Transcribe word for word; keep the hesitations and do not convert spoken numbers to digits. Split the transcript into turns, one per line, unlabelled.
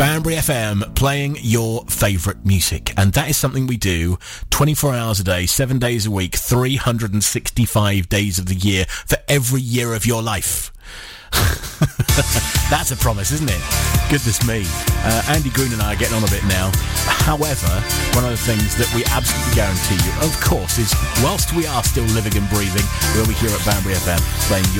Banbury F M, playing your favourite music. And that is something we do twenty-four hours a day, seven days a week, three hundred sixty-five days of the year, for every year of your life. That's a promise, isn't it? Goodness me. Uh, Andy Green and I are getting on a bit now. However, one of the things that we absolutely guarantee you, of course, is whilst we are still living and breathing, we'll be here at Banbury F M playing your